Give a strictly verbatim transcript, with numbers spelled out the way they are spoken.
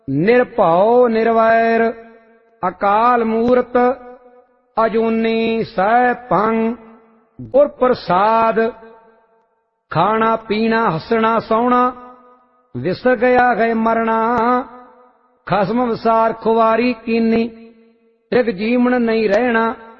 ਨਿਰਭਉ ਨਿਰਵੈਰ ਅਕਾਲ ਮੂਰਤ ਅਜੂਨੀ ਸੈਭੰ ਗੁਰ ਪ੍ਰਸਾਦ। ਖਾਣਾ ਪੀਣਾ ਹੱਸਣਾ ਸੌਣਾ ਵਿਸਰ ਗਿਆ ਗਏ ਮਰਣਾ। ਖਸਮ ਵਿਸਾਰ ਖੁਵਾਰੀ ਕੀਨੀ ਤਿਗ ਜੀਵਨ ਨਹੀਂ ਰਹਿਣਾ।